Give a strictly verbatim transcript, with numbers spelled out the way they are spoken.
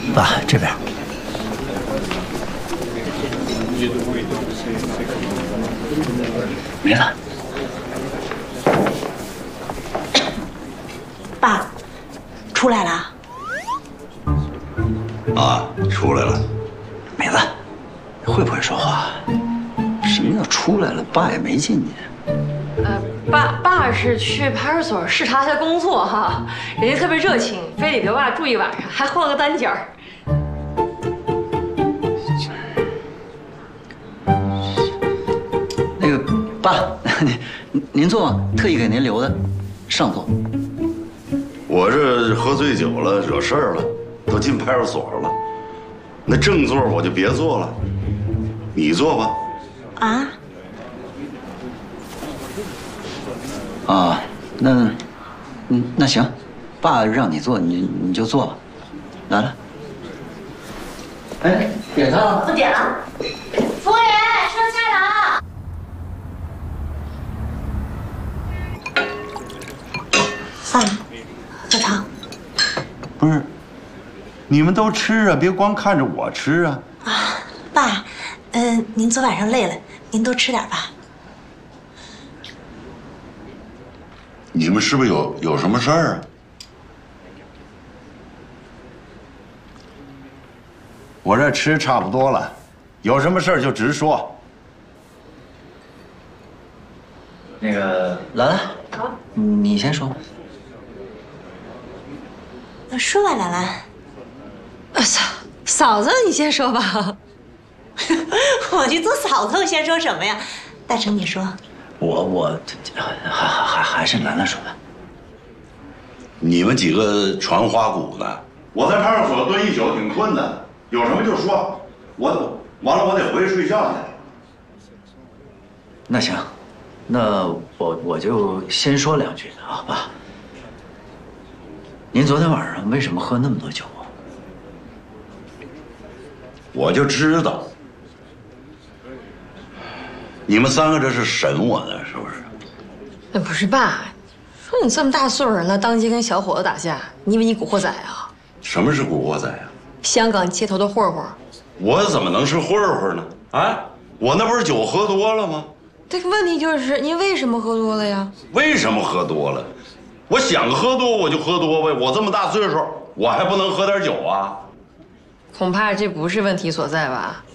爸，这边。没了。 爸，出来了。 啊，出来了。 没了，会不会说话？什么叫出来了？爸也没进去。 呃，爸爸是去派出所视察一下工作哈，人家特别热情，非得留爸住一晚上，还换了个单间儿。 那个爸，您您坐吗？特意给您留的，上座。 我这喝醉酒了，惹事儿了，都进派出所了。那正座我就别坐了，你坐吧。 啊？ 啊，那，嗯，那行，爸让你坐，你你就坐吧。来了。哎，点菜了？ 不点了。服务员，上菜了啊！饭，喝汤。 不是，你们都吃啊，别光看着我吃啊。 啊，爸，嗯、呃，您昨晚上累了，您多吃点吧。 你们是不是有有什么事儿啊？我这吃差不多了，有什么事儿就直说。 那个兰兰，好，你先说吧。 那说吧，兰兰。 啊嫂嫂子，你先说吧。 我去做嫂子，我先说什么呀？大成，你说。 我我还还还还是兰兰说吧。 你们几个传花鼓呢？我在派出所蹲一宿挺困的，有什么就说。我完了，我得回去睡觉去。 那行，那我我就先说两句啊，爸。您昨天晚上为什么喝那么多酒啊？ 我就知道，你们三个这是审我呢，是不是？ 那不是爸，说你这么大岁数人了，当街跟小伙子打架，你以为你古惑仔啊？ 什么是古惑仔啊？ 香港街头的混混。 我怎么能是混混呢？啊，我那不是酒喝多了吗？ 这个问题就是您为什么喝多了呀？ 为什么喝多了？我想喝多我就喝多呗，我这么大岁数，我还不能喝点酒啊？ 恐怕这不是问题所在吧？